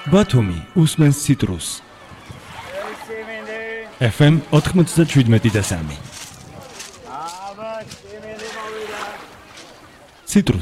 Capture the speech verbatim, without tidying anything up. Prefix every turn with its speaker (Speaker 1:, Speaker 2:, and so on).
Speaker 1: ბათუმი უსმენს ციტრუს. ეფ ემ ოთხმოცდაშვიდმეტი და სამი. ციტრუს